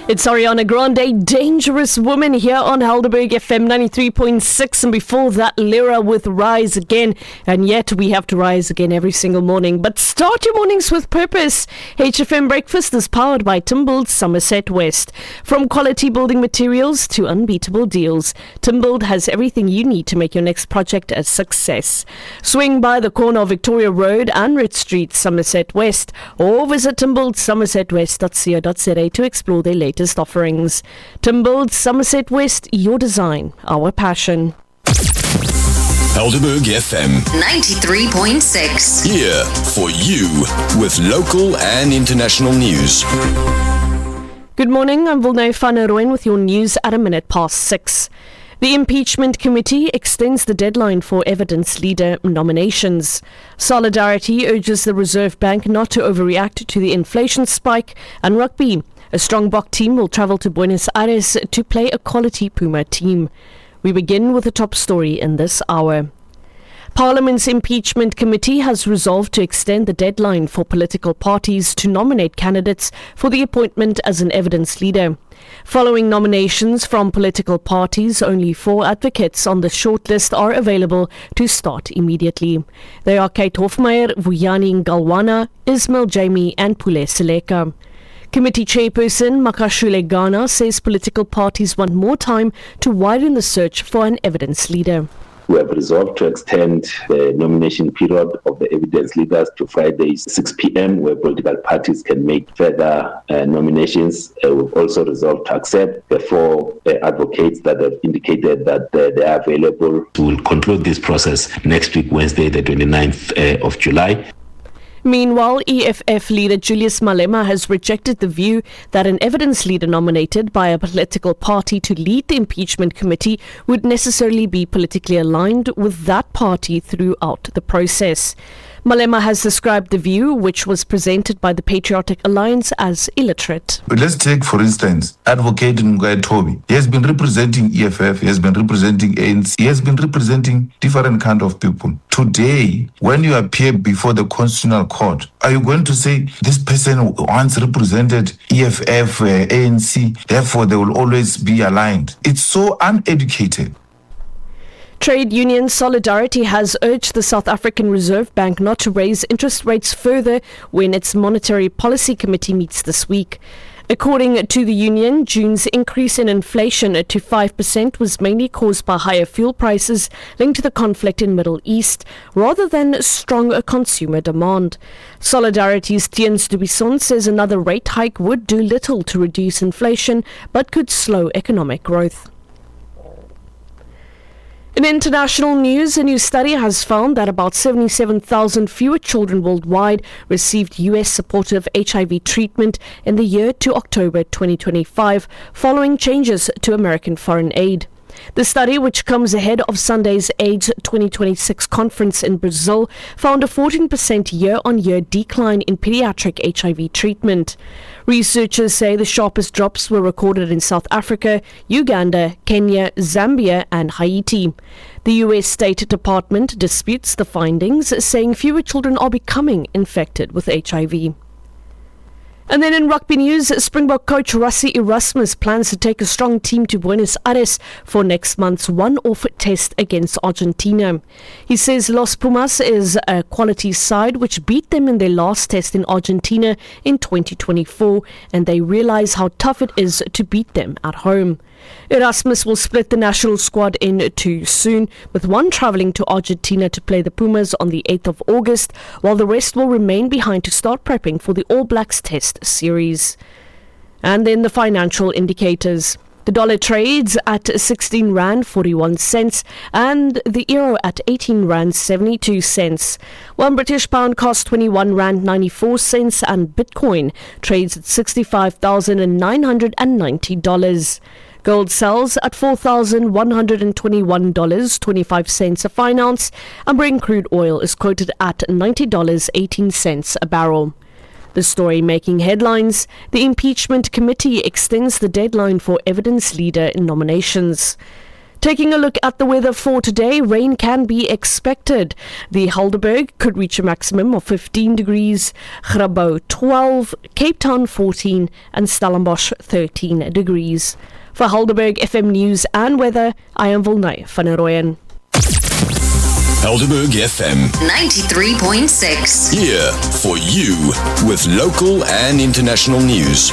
It's Ariana Grande, Dangerous Woman, here on Helderberg FM 93.6, and before that, Lyra with Rise Again. And yet we have to rise again every single morning. But start your mornings with purpose. HFM Breakfast is powered by Timbuild Somerset West. From quality building materials to unbeatable deals, Timbuild has everything you need to make your next project a success. Swing by the corner of Victoria Road and Ritz Street, Somerset West, or visit timbuildsomersetwest.co.za to explore their latest offerings. Timbuild Somerset West, your design, our passion. Helderberg FM 93.6. here for you with local and international news. Good morning, I'm Vilnay van Rooyen with your news at 6:01. The impeachment committee extends the deadline for evidence leader nominations. Solidarity urges the Reserve Bank not to overreact to the inflation spike, and rugby. A Springbok team will travel to Buenos Aires to play a quality Puma team. We begin with the top story in this hour. Parliament's impeachment committee has resolved to extend the deadline for political parties to nominate candidates for the appointment as an evidence leader. Following nominations from political parties, only 4 advocates on the shortlist are available to start immediately. They are Kate Hofmeyer, Vuyani Galwana, Ismail Jamie and Pule Seleka. Committee chairperson Makashule Ghana says political parties want more time to widen the search for an evidence leader. We have resolved to extend the nomination period of the evidence leaders to Friday 6 p.m. where political parties can make further nominations. We've also resolved to accept the 4 advocates that have indicated that they are available. We will conclude this process next week, Wednesday, the 29th of July. Meanwhile, EFF leader Julius Malema has rejected the view that an evidence leader nominated by a political party to lead the impeachment committee would necessarily be politically aligned with that party throughout the process. Malema has described the view, which was presented by the Patriotic Alliance, as illiterate. But let's take, for instance, Advocate Ngugai Toby. He has been representing EFF, he has been representing ANC, he has been representing different kind of people. Today, when you appear before the Constitutional Court, are you going to say this person once represented EFF, ANC, therefore they will always be aligned? It's so uneducated. Trade union Solidarity has urged the South African Reserve Bank not to raise interest rates further when its Monetary Policy Committee meets this week. According to the union, June's increase in inflation to 5% was mainly caused by higher fuel prices linked to the conflict in Middle East, rather than strong consumer demand. Solidarity's Tiens Dubison says another rate hike would do little to reduce inflation, but could slow economic growth. In international news, a new study has found that about 77,000 fewer children worldwide received U.S. supportive HIV treatment in the year to October 2025, following changes to American foreign aid. The study, which comes ahead of Sunday's AIDS 2026 conference in Brazil, found a 14% year-on-year decline in pediatric HIV treatment. Researchers say the sharpest drops were recorded in South Africa, Uganda, Kenya, Zambia and Haiti. The U.S. State Department disputes the findings, saying fewer children are becoming infected with HIV. And then in rugby news, Springbok coach Rassie Erasmus plans to take a strong team to Buenos Aires for next month's one-off test against Argentina. He says Los Pumas is a quality side which beat them in their last test in Argentina in 2024, and they realize how tough it is to beat them at home. Erasmus will split the national squad in 2 soon, with one travelling to Argentina to play the Pumas on the 8th of August, while the rest will remain behind to start prepping for the All Blacks Test series. And then the financial indicators. The dollar trades at 16 Rand 41 cents and the euro at 18 Rand 72 cents. One British pound costs 21 Rand 94 cents and Bitcoin trades at $65,990. Gold sells at $4,121.25 a fine ounce, and Brent crude oil is quoted at $90.18 a barrel. The story making headlines: the impeachment committee extends the deadline for evidence leader nominations. Taking a look at the weather for today, rain can be expected. The Helderberg could reach a maximum of 15 degrees, Grabouw 12, Cape Town 14 and Stellenbosch 13 degrees. For Helderberg FM News and Weather, I am Volnay van der Rooyen. Helderberg FM 93.6. here for you with local and international news.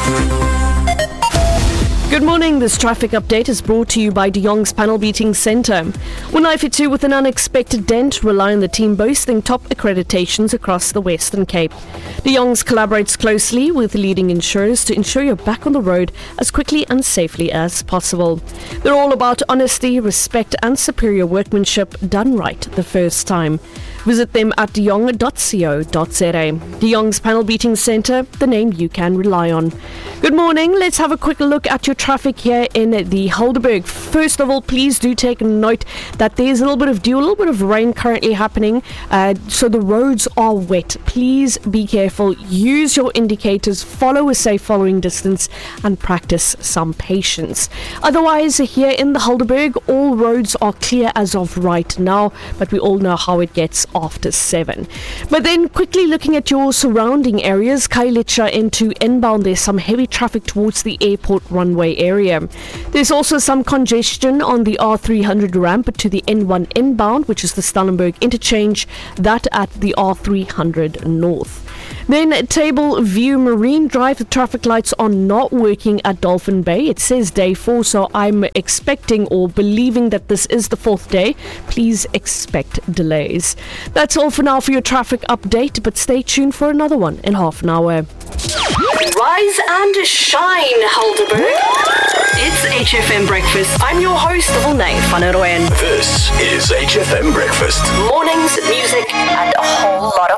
Good morning. This traffic update is brought to you by De Jong's Panel Beating Centre. Unaifitu with an unexpected dent rely on the team boasting top accreditations across the Western Cape. De Jong's collaborates closely with leading insurers to ensure you're back on the road as quickly and safely as possible. They're all about honesty, respect and superior workmanship done right the first time. Visit them at dejong.co.za. De Jong's Panel Beating Centre, the name you can rely on. Good morning. Let's have a quick look at your traffic here in the Helderberg. First of all, please do take note that there's a little bit of dew, a little bit of rain currently happening, so the roads are wet. Please be careful. Use your indicators, follow a safe following distance and practice some patience. Otherwise, here in the Helderberg, all roads are clear as of right now, but we all know how it gets after 7. But then quickly looking at your surrounding areas, Khayelitsha into inbound, there's some heavy traffic towards the airport runway area. There's also some congestion on the R300 ramp to the N1 inbound, which is the Stellenberg interchange, that at the R300 north. Then Table View Marine Drive, the traffic lights are not working at Dolphin Bay. It says day 4, so I'm expecting or believing that this is the 4th day. Please expect delays. That's all for now for your traffic update, but stay tuned for another one in half an hour. Rise and shine, Helderberg. It's HFM Breakfast. I'm your host, Volnay van der Rooyen. This is HFM Breakfast. Mornings, music, and a whole lot of